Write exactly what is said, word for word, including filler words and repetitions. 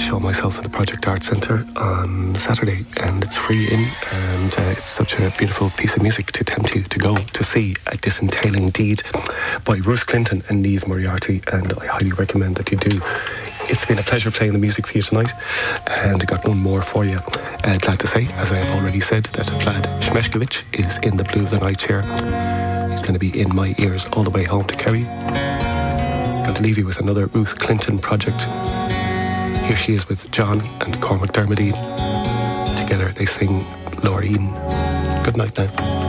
show myself at the Project Art Centre on Saturday, and it's free in, and uh, it's such a beautiful piece of music to tempt you to go to see A Disentailing Deed by Ruth Clinton and Niamh Moriarty, and I highly recommend that you do. It's been a pleasure playing the music for you tonight, and I got one more for you. Uh, glad to say, as I have already said, that Vlad Shmeshkovich is in the Blue of the Night chair. He's going to be in my ears all the way home to Kerry. Got to leave you with another Ruth Clinton project. Here she is with John and Cormac Dermody. Together they sing Loreen. Good night now.